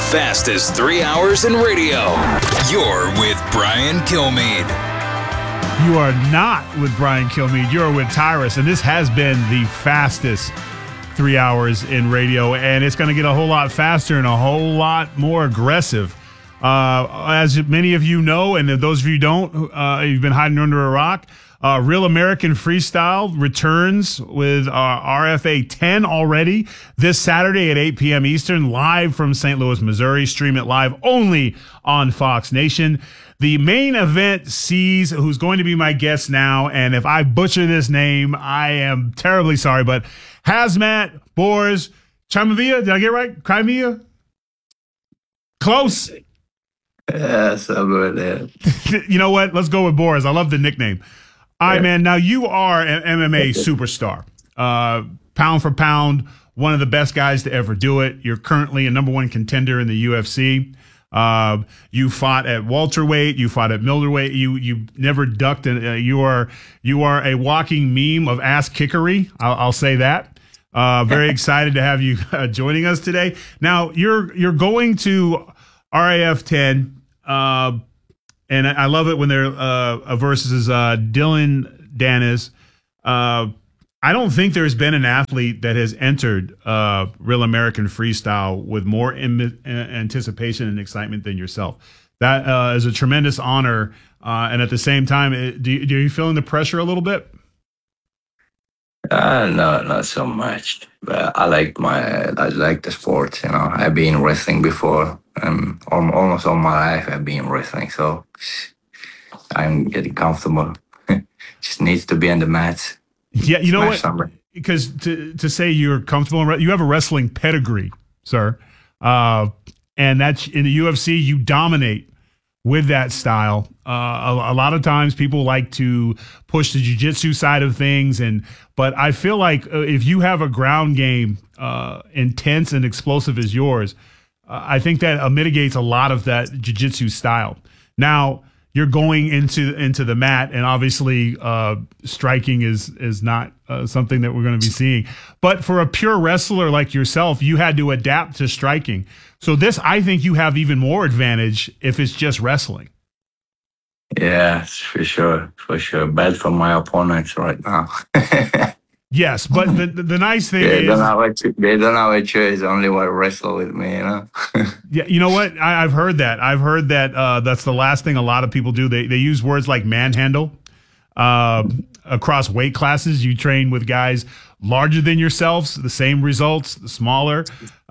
fastest 3 hours in radio. You're with Brian Kilmeade. You are not with Brian Kilmeade. You're with Tyrus, and this has been the fastest 3 hours in radio, and it's going to get a whole lot faster and a whole lot more aggressive. As many of you know, and those of you who don't, you've been hiding under a rock, Real American Freestyle returns with RFA 10 already this Saturday at 8 p.m. Eastern, live from St. Louis, Missouri. Stream it live only on Fox Nation. The main event sees who's going to be my guest now, and if I butcher this name, I am terribly sorry, but Hazmat Boris Chimavia, did I get it right? Crimea? Close. Yeah, something like that. You know what? Let's go with Boris. I love the nickname. All right, man. Now, you are an MMA superstar. Pound for pound, one of the best guys to ever do it. You're currently a #1 contender in the UFC. You fought at welterweight. You fought at middleweight. You never ducked. You are a walking meme of ass kickery. I'll say that. Very excited to have you joining us today. Now, you're going to RAF 10. And I love it when they're versus Dylan Dennis. I don't think there's been an athlete that has entered Real American Freestyle with more anticipation and excitement than yourself. That is a tremendous honor. And at the same time, do you feeling the pressure a little bit? No, not so much. But I like the sport. You know, I've been wrestling before. Almost all my life I've been wrestling, so I'm getting comfortable. Just needs to be on the mats. Yeah, you know what? Because to say you're comfortable, you have a wrestling pedigree, sir, and that's in the UFC. You dominate with that style. A lot of times people like to push the jiu-jitsu side of things, but I feel like if you have a ground game intense and explosive as yours, I think that mitigates a lot of that jiu-jitsu style. Now, you're going into the mat, and obviously striking is not something that we're going to be seeing. But for a pure wrestler like yourself, you had to adapt to striking. So this, I think you have even more advantage if it's just wrestling. Yeah, for sure. Bad for my opponents right now. Yes, but the nice thing is they don't have a choice. Only want to wrestle with me, you know. Yeah, you know what? I've heard that. That's the last thing a lot of people do. They use words like manhandle across weight classes. You train with guys larger than yourselves, the same results, the smaller.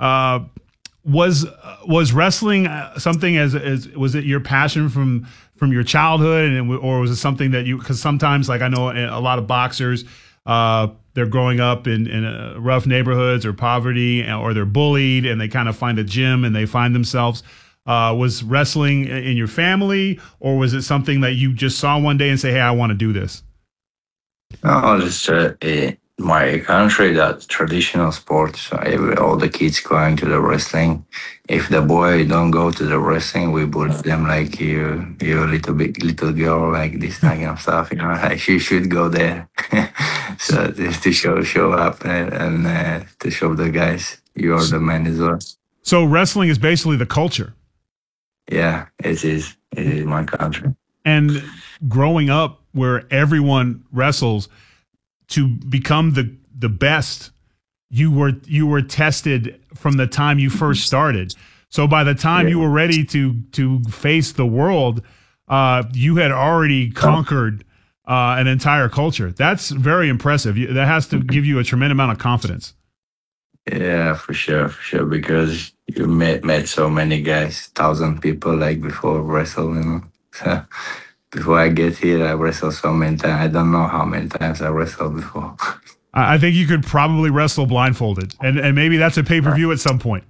Was wrestling something was it your passion from your childhood, or was it something that because sometimes, like I know a lot of boxers. They're growing up in rough neighborhoods or poverty, or they're bullied, and they kind of find a gym and they find themselves. Was wrestling in your family, or was it something that you just saw one day and say, "Hey, I want to do this"? No, it's my country, that traditional sport. So all the kids going to the wrestling. If the boy don't go to the wrestling, we put them like you little girl, like this kind of stuff. You know, like you should go there. So to show up and to show the guys you are the man as well. So wrestling is basically the culture. Yeah, it is. It is my country. And growing up where everyone wrestles, to become the best, you were tested from the time you first started. So by the time you were ready to face the world, you had already conquered an entire culture. That's very impressive. That has to give you a tremendous amount of confidence. Yeah, for sure. Because you met so many guys, 1,000 people like before wrestle, you know. So before I get here, I wrestled so many times. I don't know how many times I wrestled before. I think you could probably wrestle blindfolded, and maybe that's a pay-per-view at some point.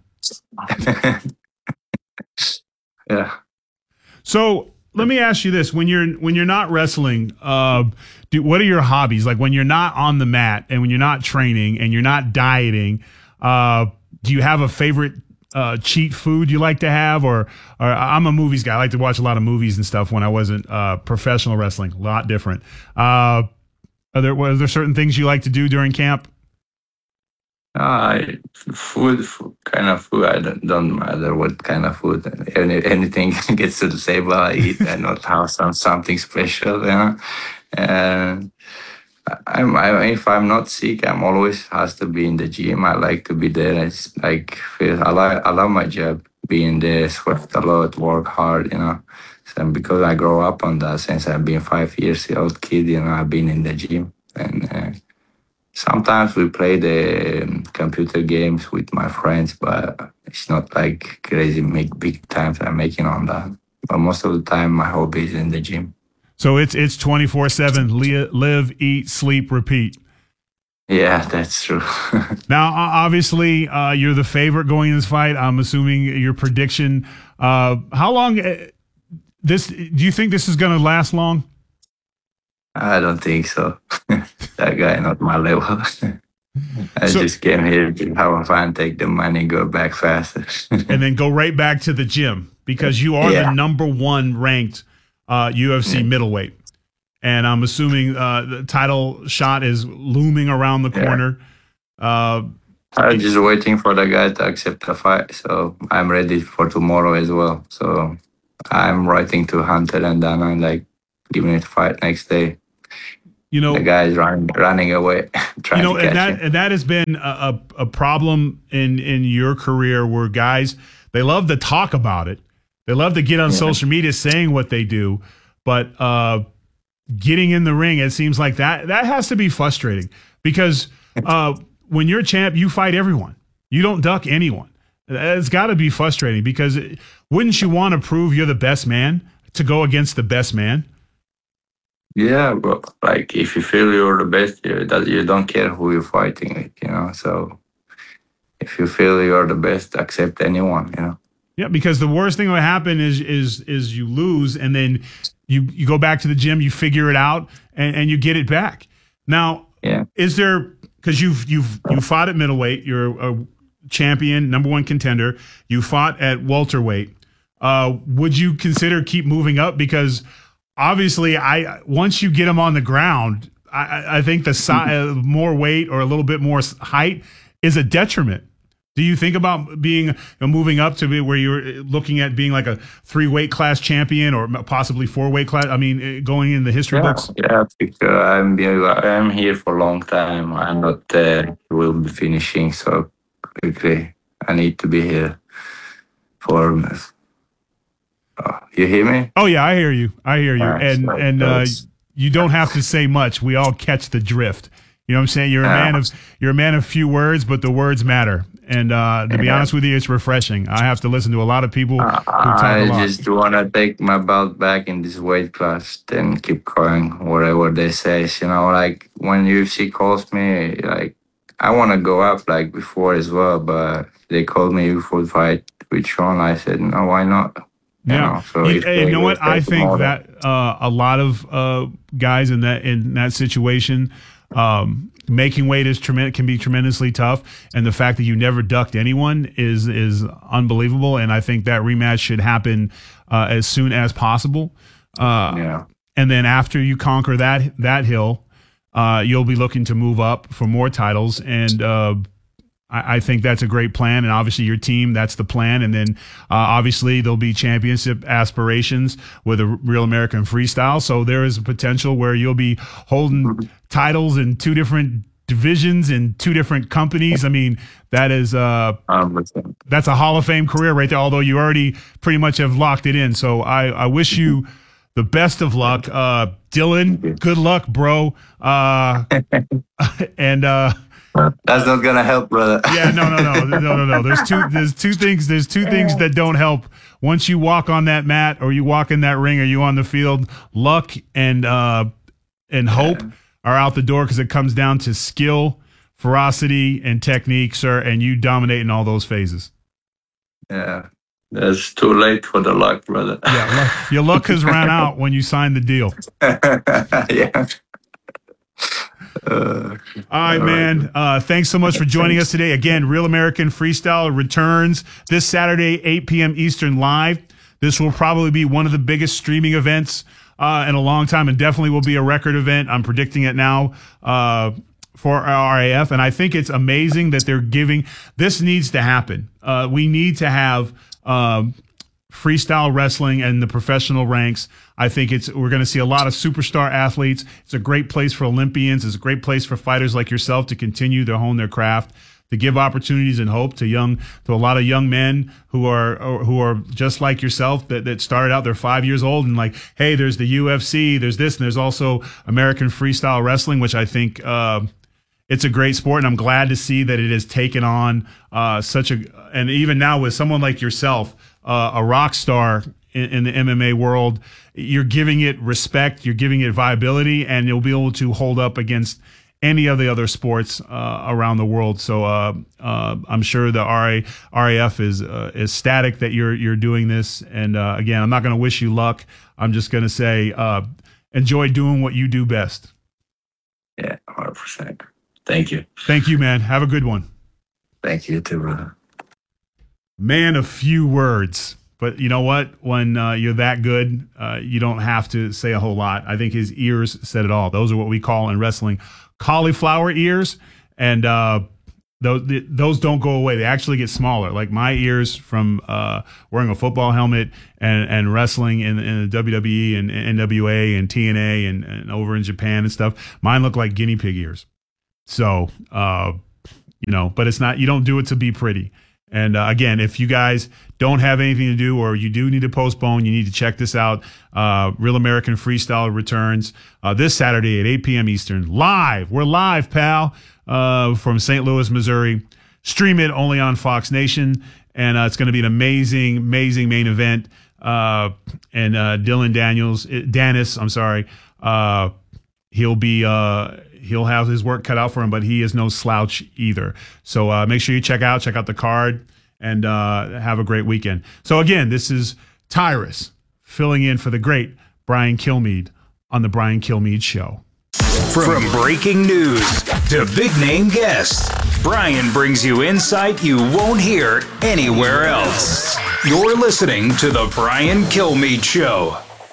Yeah. So let me ask you this: when you're not wrestling, what are your hobbies? Like when you're not on the mat and when you're not training and you're not dieting, do you have a favorite cheat food you like to have? Or I'm a movies guy. I like to watch a lot of movies and stuff when I wasn't professional wrestling. A lot different. Are there certain things you like to do during camp? Food, kind of food. I don't matter what kind of food. Anything gets to the table, I eat. I not have something special, you know. And if I'm not sick, I'm always has to be in the gym. I like to be there. It's like I love my job. Being there, sweat a lot, work hard, you know. So because I grow up on that since I've been 5 years old kid, you know, I've been in the gym and. Sometimes we play the computer games with my friends, but it's not like crazy big times I'm making on that. But most of the time, my hobby is in the gym. So it's 24/7. Live, eat, sleep, repeat. Yeah, that's true. Now, obviously, you're the favorite going in this fight. I'm assuming your prediction. How long? Do you think this is going to last long? I don't think so. That guy not my level. I just came here to have fun, take the money, go back faster. And then go right back to the gym because you are the number one ranked UFC middleweight. And I'm assuming the title shot is looming around the corner. I'm just waiting for the guy to accept the fight. So I'm ready for tomorrow as well. So I'm writing to Hunter and Dana, like, give me a fight next day. You know, the guy's running away, trying to catch him. And that has been a problem in your career where guys, they love to talk about it. They love to get on social media saying what they do, but getting in the ring, it seems like that has to be frustrating because when you're a champ, you fight everyone. You don't duck anyone. It's got to be frustrating because wouldn't you want to prove you're the best man to go against the best man? Yeah, but like if you feel you're the best, you don't care who you're fighting with, you know. So if you feel you're the best, accept anyone, you know. Yeah, because the worst thing that would happen is you lose, and then you go back to the gym, you figure it out, and you get it back. Now, is there, because you fought at middleweight, you're a champion, number one contender. You fought at welterweight. Would you consider keep moving up? Because obviously, once you get them on the ground, I think the more weight or a little bit more height is a detriment. Do you think about moving up to be where you're looking at being like a 3-weight class champion or possibly 4-weight class? I mean, going in the history books. Yeah, because I'm here for a long time. I'm not will be finishing so quickly. I need to be here for. You hear me? Oh yeah, I hear you. You don't have to say much. We all catch the drift. You know what I'm saying? You're a man of few words, but the words matter. And to be honest with you, it's refreshing. I have to listen to a lot of people who talk a lot. I just want to take my belt back in this weight class, then keep going whatever they say. You know, like when UFC calls me, like I want to go up like before as well, but they called me for fight with Sean. I said, no, why not? Yeah. You know what? I think that a lot of guys in that situation, making weight can be tremendously tough, and the fact that you never ducked anyone is unbelievable. And I think that rematch should happen as soon as possible. And then after you conquer that hill, you'll be looking to move up for more titles. And I think that's a great plan, and obviously your team, that's the plan. And then obviously there'll be championship aspirations with a Real American Freestyle. So there is a potential where you'll be holding titles in 2 different divisions in 2 different companies. I mean, that's a Hall of Fame career right there, although you already pretty much have locked it in. So I wish you the best of luck. Dylan, good luck, bro. That's not gonna help, brother. Yeah, no. There's two things that don't help. Once you walk on that mat, or you walk in that ring, or you on the field, luck and hope are out the door, because it comes down to skill, ferocity, and technique, sir. And you dominate in all those phases. Yeah, it's too late for the luck, brother. Yeah, your luck has run out when you signed the deal. Yeah. All right, man. Thanks so much for joining us today. Again, Real American Freestyle returns this Saturday, 8 p.m. Eastern live. This will probably be one of the biggest streaming events in a long time, and definitely will be a record event. I'm predicting it now. for RAF, and I think it's amazing that they're giving. This needs to happen. We need to have freestyle wrestling and the professional ranks. I think we're going to see a lot of superstar athletes. It's a great place for Olympians. It's a great place for fighters like yourself to continue to hone their craft, to give opportunities and hope to a lot of young men who are just like yourself that started out, they're 5 years old and like, hey, there's the UFC, there's this, and there's also American freestyle wrestling, which I think it's a great sport, and I'm glad to see that it has taken on and even now with someone like yourself, a rock star in the MMA world, you're giving it respect, you're giving it viability, and you'll be able to hold up against any of the other sports around the world. So I'm sure the RAF is ecstatic that you're doing this. And again, I'm not going to wish you luck. I'm just going to say enjoy doing what you do best. Yeah, 100%. Thank you. Thank you, man. Have a good one. Thank you too, brother. Man, a few words. But you know what? When you're that good, you don't have to say a whole lot. I think his ears said it all. Those are what we call in wrestling cauliflower ears, and those don't go away. They actually get smaller. Like my ears from wearing a football helmet and wrestling in the WWE and NWA and TNA and over in Japan and stuff. Mine look like guinea pig ears. So but it's not. You don't do it to be pretty. And again, if you guys don't have anything to do or you do need to postpone, you need to check this out. Real American Freestyle returns this Saturday at 8 p.m. Eastern. Live. We're live, pal, from St. Louis, Missouri. Stream it only on Fox Nation. And it's going to be an amazing, amazing main event. And Dylan Dennis, he'll have his work cut out for him, but he is no slouch either. So make sure you check out the card, and have a great weekend. So again, this is Tyrus filling in for the great Brian Kilmeade on the Brian Kilmeade Show. From breaking news to big name guests, Brian brings you insight you won't hear anywhere else. You're listening to the Brian Kilmeade Show.